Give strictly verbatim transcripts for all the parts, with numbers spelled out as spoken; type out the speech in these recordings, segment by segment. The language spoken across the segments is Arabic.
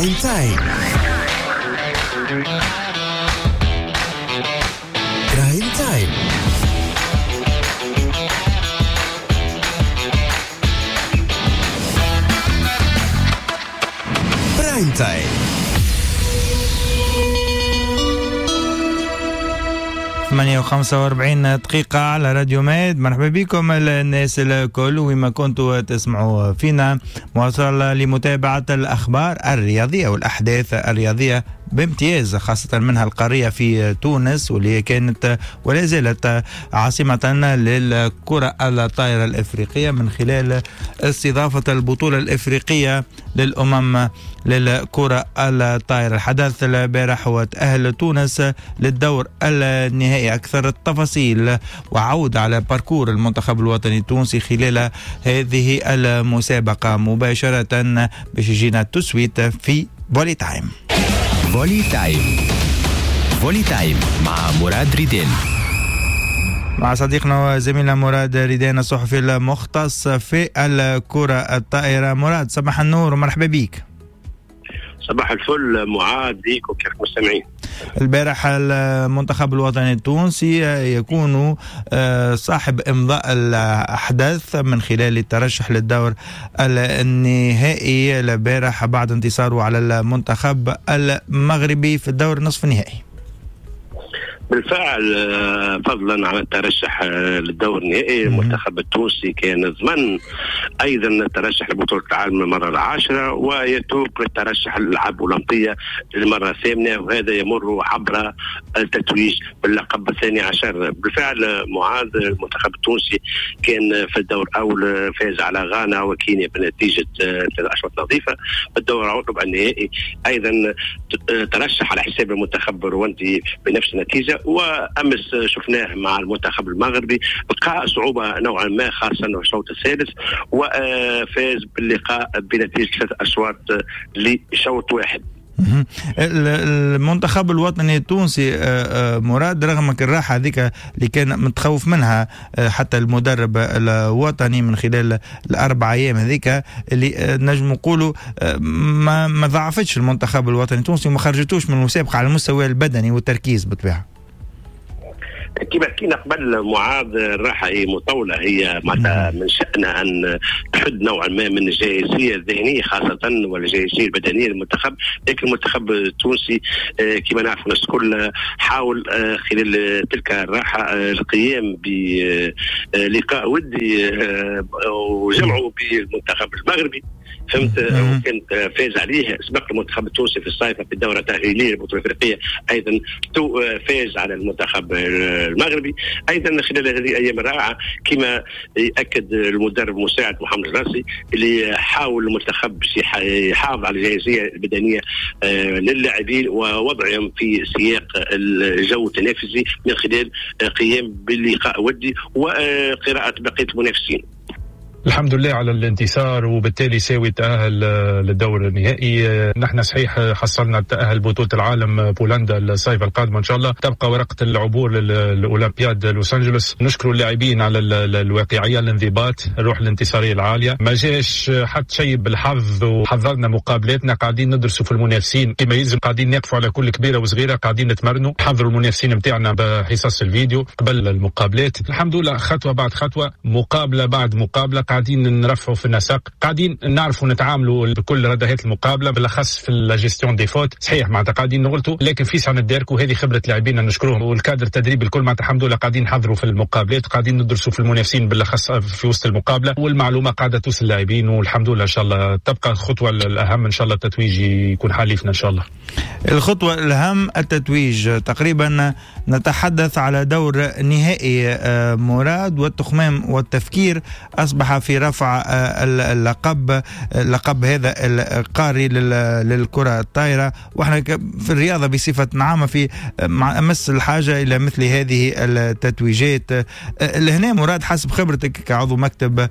برايم تايم. برايم تايم. برايم تايم. ثمانية وخمسة وأربعين دقيقة على راديو ميد. مرحبا بكم الناس الكل وما كنتوا تسمعوا فينا. مواصلة لمتابعة الأخبار الرياضية والأحداث الرياضية بامتياز، خاصة منها القارية في تونس واللي كانت ولا زالت عاصمة للكرة الطائرة الإفريقية من خلال استضافة البطولة الإفريقية للأمم للكرة الطائرة. الحدث البارح هو تأهل تونس للدور النهائي. أكثر التفاصيل وعود على باركور المنتخب الوطني التونسي خلال هذه المسابقة مباشرة باش يجينا التسويت في فولي تايم. فولي تايم. فولي تايم مع مراد ريدان. مع صديقنا وزميلنا مراد ريدان الصحفي المختص في الكرة الطائرة. مراد صباح النور ومرحبا بك. صباح الفل معاد بيك وكيف مستمعين. البارح المنتخب الوطني التونسي يكون صاحب إمضاء الأحداث من خلال الترشح للدور النهائي البارح بعد انتصاره على المنتخب المغربي في الدور نصف النهائي. بالفعل فضلا عن الترشح للدور النهائي المنتخب التونسي كان ضمن ايضا الترشح لبطوله العالم للمره العاشره ويتوق للترشح للالعاب الاولمبيه للمره الثامنه، وهذا يمر عبر التتويج باللقب الثاني عشر. بالفعل معاذ المنتخب التونسي كان في الدور الاول فاز على غانا وكينيا بنتيجه ثلاث اشواط نظيفه. الدور الربع النهائي ايضا ترشح على حساب المنتخب الرواندي بنفس النتيجه، وأمس شفناه مع المنتخب المغربي لقاء صعوبة نوعا ما خاصة الشوط الثالث، وفاز باللقاء بنتيجة ثلاث أشواط لشوط واحد. المنتخب الوطني التونسي مراد رغم الراحة هذيك اللي كان متخوف منها حتى المدرب الوطني من خلال الأربع أيام هذيك اللي نجم نقولوا ما ما ضعفتش المنتخب الوطني التونسي وما خرجتوش من المسابقة على المستوى البدني والتركيز بالطبيعة. كما حكينا قبل معاذ الراحة هي مطولة، هي معناتها من شأنها أن تحد نوعا ما من الجاهزية الذهنية خاصة والجاهزية البدنية للمنتخب، لكن المنتخب التونسي كما نعرف الناس الكل حاول خلال تلك الراحة القيام بلقاء ودي وجمعه بالمنتخب المغربي، فهمت، وكان فاز عليه. سبق المنتخب التونسي في الصيف في الدورة التأهيلية للبطولة الأفريقية أيضا فاز على المنتخب المغربي. أيضا خلال هذه الأيام الرائعة كما يأكد المدرب المساعد محمد الراسي اللي حاول المنتخب يحافظ على الجاهزية البدنية للاعبين ووضعهم في سياق الجو التنافسي من خلال قيام باللقاء ودي وقراءة بقية المنافسين. الحمد لله على الانتصار وبالتالي ساوي التأهل للدور النهائي. نحن صحيح حصلنا التأهل بطولة العالم بولندا الصيف القادم إن شاء الله، تبقى ورقة العبور للأولمبياد لوس أنجلوس. نشكر اللاعبين على الواقعية، الانضباط، الروح الانتصارية العالية. ما جاش حتى شيء بالحظ وحضرنا مقابلاتنا، قاعدين ندرسوا في المنافسين كما يلزم، قاعدين نقفوا على كل كبيرة وصغيرة، قاعدين نتمرنوا، حضروا المنافسين متاعنا بحصص الفيديو قبل المقابلات. الحمد لله خطوة بعد خطوة، مقابلة بعد مقابلة، قاعدين نرفعوا في النسق، قاعدين نعرفوا نتعاملوا بكل ردهات المقابله، بالاخص في الجيستيون دي فوت. صحيح معناتها قاعدين نغلطوا لكن في سنه نداركوا، هذه خبره لاعبينا نشكروهم، والكادر التدريبي الكل معناتها الحمد لله قاعدين نحضروا في المقابلات، قاعدين ندرسوا في المنافسين بالاخص في وسط المقابله، والمعلومه قاعده توصل للاعبين، والحمد لله ان شاء الله تبقى الخطوه الاهم ان شاء الله التتويج يكون حليفنا ان شاء الله. الخطوه الاهم التتويج، تقريبا نتحدث على دور نهائي مراد، والتخمام والتفكير اصبح في رفع اللقب اللقب هذا القاري للكرة الطائرة، واحنا في الرياضة بصفة عامة في أمس الحاجة إلى مثل هذه التتويجات. لهنا مراد حسب خبرتك كعضو مكتب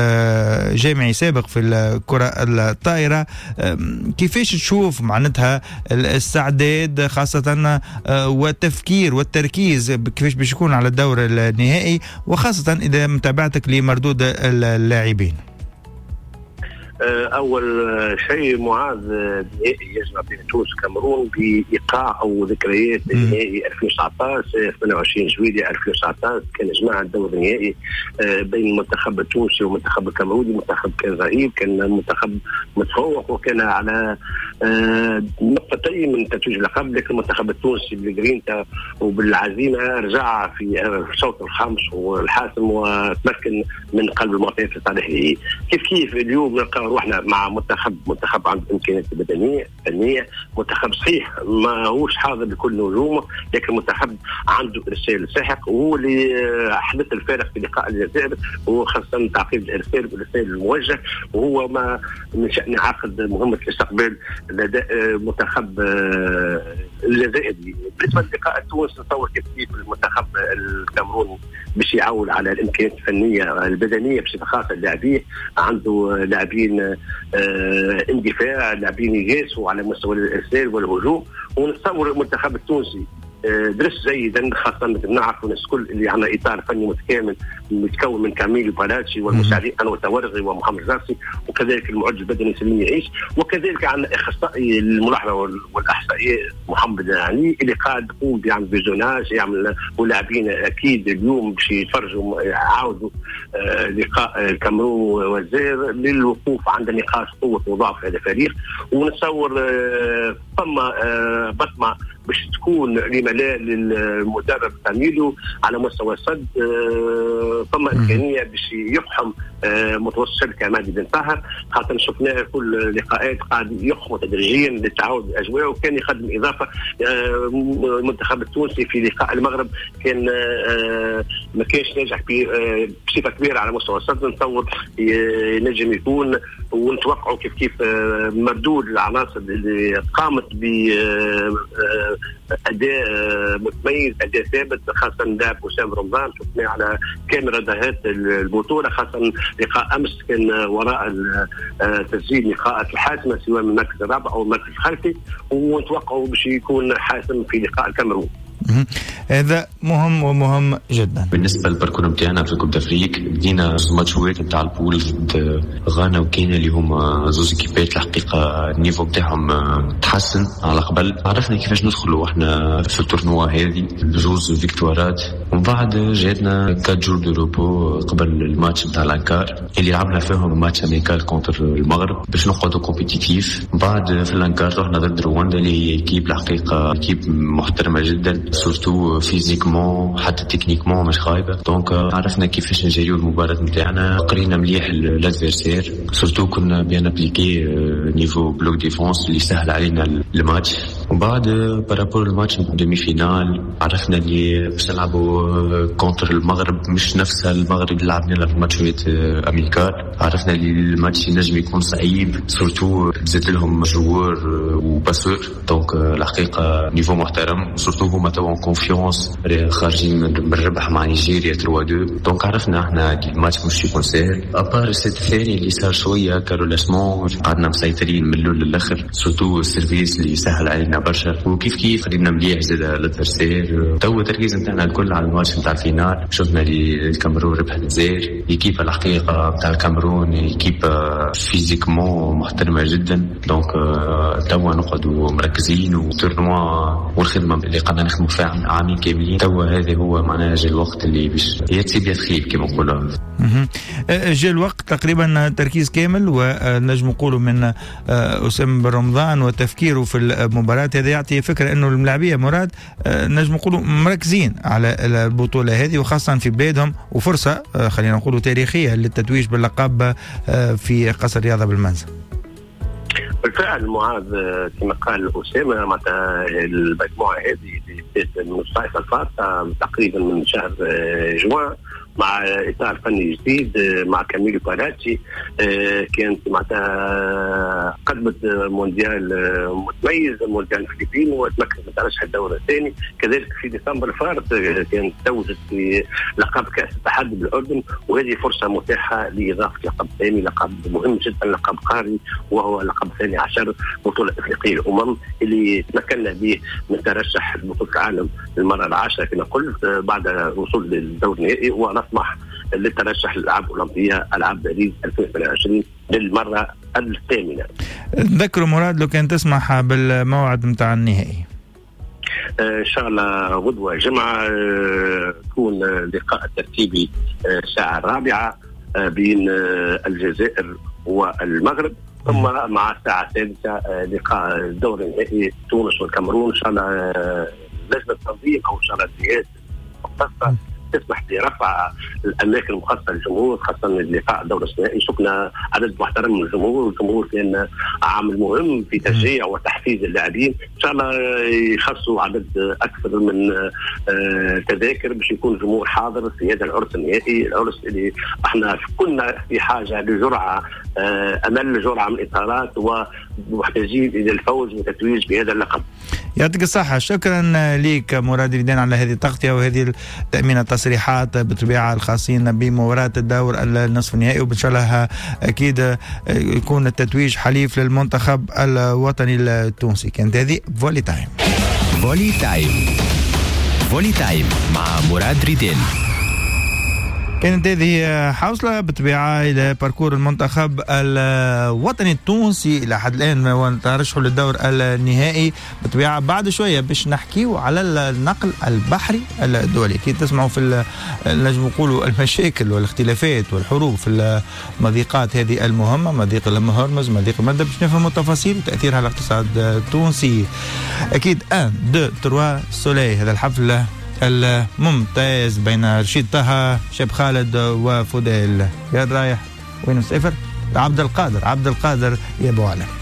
جامعي سابق في الكرة الطائرة، كيفاش تشوف معناتها الاستعداد خاصة والتفكير والتركيز كيفاش باش يكون على الدور النهائي، وخاصة إذا متابعتك لمردود اللاعبين؟ أول شيء معاذ نهائي يجمع بين تونس وكاميرون بإيقاع أو ذكريات نهائي ألفين وتسعطاش ثمانية وعشرين جويلية ألفين وتسعطاش. كان جماعة الدور النهائي بين المنتخب التونسي والمنتخب الكاميروني. المنتخب كان رهيب، كان المنتخب متفوق وكان على نقطتين من تتويج اللقب، لكن المنتخب التونسي بالجرينتا وبالعزيمة رجع في الشوط الخامس والحاسم وتمكن من قلب المعطيات في صالحه. كيف كيف اليوم نلقى روحنا مع منتخب منتخب عنده امكانيات بدنيه فنيه، منتخب صحيح ما هوش حاضر بكل نجومه، لكن منتخب عنده ارسال ساحق، وهو اللي حدث الفارق في لقاء الجزائر، وخاصه تعقيد الارسال والارسال الموجه، وهو ما من شان عقد مهمه الاستقبال لدى منتخب الجزائري. بالنسبه للقاء التونسي نتصور كيف كيف المنتخب الكاميروني باش يعول على الامكانيات الفنيه البدنيه بصفه خاصه اللاعبين، عنده لاعبين آه اندفاع، لاعبين يجاسوا على مستوى الارسال والهجوم. ونتصور المنتخب التونسي درس جيدا، خاصه نعرف الناس الكل اللي عندنا اطار فني متكامل متكون من كاميلو بلاتشي والمساعدين انور تورغي ومحمد زاسي، وكذلك المعد البدني سليم يعيش، وكذلك عندنا اخصائي الملاحظه والاحصائيه محمد يعني اللي قاعد يقوم بيعمل فيزيوناج، يعمل ولاعبين اكيد اليوم باش يتفرجوا يعاودوا آه لقاء الكاميرون والجزائر للوقوف عند نقاط قوه وضعف هذا الفريق. ونتصور آه ثم آه بصمه باش تكون لما لا للمدرب كاميلو على مستوى الصد، ثم آه امكانيه باش يقحم آه متوسط الشركه مهدي بن طاهر، خاطر شفناه كل اللقاءات قاعد يقحم تدريجيا للتعاود الاجواء، وكان يقدم اضافه. آه المنتخب التونسي في لقاء المغرب كان آه ما كانش ناجح آه بصفه كبيره على مستوى الصد. نتصور ينجم يكون، ونتوقعوا كيف كيف آه مردود العناصر اللي قامت ب آه اداء متميز، اداء ثابت، خاصه لاعب وسام رمضان شفناه على كاميرا دهات البطوله، خاصه لقاء امس كان وراء تسجيل لقاءات الحاسمه سواء من المركز الرابع او المركز الخلفي، ونتوقعوا باش يكون حاسم في لقاء الكاميرون. هذا مهم ومهم جدا. بالنسبه للباركور نتاعنا في كوب دافريك، بدينا ماتشات نتاع البول ضد غانا وكينيا اللي هما زوز كيبات الحقيقه النيفو نتاعهم تحسن على قبل. عرفنا كيفاش ندخلوا احنا في التورنوا هذه بجوز فيكتوارات، ومن بعد جاتنا أربعة جور دو روبو قبل الماتش نتاع الانكار اللي لعبنا فيهم ماتش اميكال كونتر المغرب باش نقعدوا كومبيتيتيف. بعد في الانكار رحنا ضد رواندا اللي هي كيب الحقيقه كيب محترمه جدا، سورتو فيزيكمون حتى تكنيكمون مش خايبه. دونك عرفنا كيفاش نجريو المباراه نتاعنا، قرينا مليح الادفيرسير، سورتو كنا بيان ابليكي نيفو بلوك ديفونس اللي سهل علينا الماتش. وبعد بارابور الماتش دومي فينال عرفنا اللي باش نلعبوا كونتر المغرب مش نفس المغرب اللي لعبنا في ماتشات اميكال. عرفنا اللي الماتش ينجم يكون صعيب، سورتو زاد لهم جوار وباسور. دونك الحقيقه نيفو محترم، سورتو هما توا كونفيونس خارجين من الربح مع نيجيريا ثلاثة اثنين. دونك عرفنا احنا الماتش مش يكون سهل. ابار السيت الثاني اللي صار شويه كارولاسمون قعدنا مسيطرين من الاول للاخر، سورتو السيرفيس اللي سهل علينا برشا، وكيف كيف خلينا مليح زاد الادفيرسير. تو التركيز نتاعنا الكل على الماتش نتاع الفينال. شفنا اللي الكاميرون ربحت الجزائر، ايكيب الحقيقه نتاع الكاميرون ايكيب فيزيكمون محترمه جدا. دونك توا نقعدوا مركزين وتورنوا والخدمه اللي قعدنا نخدموا فيها عامين كاملين. توا هذا هو معناها جا الوقت اللي باش يتسيب يتخيب كما نقولوا. جا الوقت تقريبا تركيز كامل، ونجم نقولوا من أسامة بن رمضان وتفكيره في المباراة. هذا يعطي فكرة انه الملاعبية مراد نجم نقولوا مركزين على البطولة هذه، وخاصة في بلادهم، وفرصة خلينا نقولوا تاريخية للتتويج باللقب في قصر الرياضة بالمنزل. بالفعل معاذ كما قال أسامة، معناتها المجموعة هذه اللي من الصيف الفات تقريبا من شهر جوان مع إطار فني جديد مع كاميلو بلاتشي، كانت معناتها قدمت مونديال متميز، مونديال الفلبين، وتمكنت من ترشح الدورة الثاني. كذلك في ديسمبر الفارط كانت توجت في لقب كأس التحدي بالأردن، وهذه فرصة متاحة لإضافة لقب ثاني، لقب مهم جدا، لقب قاري، وهو لقب ثاني عشر بطولة إفريقية الأمم اللي تمكنا به من ترشح بطولة العالم للمرة العاشرة كما قلت بعد الوصول للدور النهائي، ونطمح للترشح للألعاب الأولمبية ألعاب باريس ألفين وثمانية وعشرين للمرة الثامنة. نذكروا مراد لو كان تسمح بالموعد متاع النهائي. ان شاء الله غدوه جمعه يكون اللقاء الترتيبي الساعه الرابعه بين الجزائر والمغرب، ثم مع الساعه السادسه لقاء الدور النهائي تونس والكاميرون. ان شاء الله لجنه التنظيم او ان شاء الله الجهات المختصه تسمح برفع الاماكن المخصصه للجمهور، خاصه اللقاء الدور الثنائي. شفنا عدد محترم من الجمهور، والجمهور كان عامل مهم في تشجيع وتحفيز اللاعبين. ان شاء الله يخصوا عدد اكثر من تذاكر باش يكون الجمهور حاضر في هذا العرس النهائي، العرس اللي احنا كنا في حاجه لجرعه امل جرعه من الاطارات ومحتاجين الى الفوز والتتويج بهذا اللقب. يعطيك الصحة، شكرا لك مراد الدين على هذه التغطية وهذه تأمين التصريحات بالطبيعة الخاصين بمباراة الدور النصف النهائي، وإن شاء الله أكيد يكون التتويج حليف للمنتخب الوطني التونسي. كانت هذه فولي تايم. فولي تايم فولي تايم مع مراد ريدين. كانت هذه حوصلة بالطبيعة إلى باركور المنتخب الوطني التونسي إلى حد الآن ونترشحوا للدور النهائي. بالطبيعة بعد شوية باش نحكيو على النقل البحري الدولي. كي تسمعوا في نجم نقولوا المشاكل والاختلافات والحروب في المضيقات هذه المهمة، مضيق هرمز، مضيق مندب، باش نفهموا التفاصيل وتأثيرها على الاقتصاد التونسي. أكيد واحد اثنين ثلاثة سولي، هذا الحفل الممتاز بين رشيد طه، شاب خالد وفوديل. يا رايح وين مسافر؟ عبد القادر عبد القادر يا ابو علي.